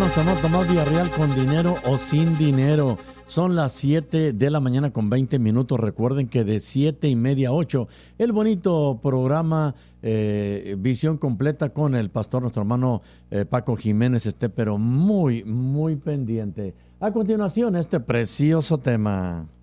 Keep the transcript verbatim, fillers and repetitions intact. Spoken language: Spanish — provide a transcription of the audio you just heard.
Sonora, Tomás Villarreal, con dinero o sin dinero. Son las siete de la mañana con veinte minutos. Recuerden que de siete y media a ocho, el bonito programa eh, Visión Completa con el pastor, nuestro hermano eh, Paco Jiménez, esté pero muy, muy pendiente. A continuación, este precioso tema.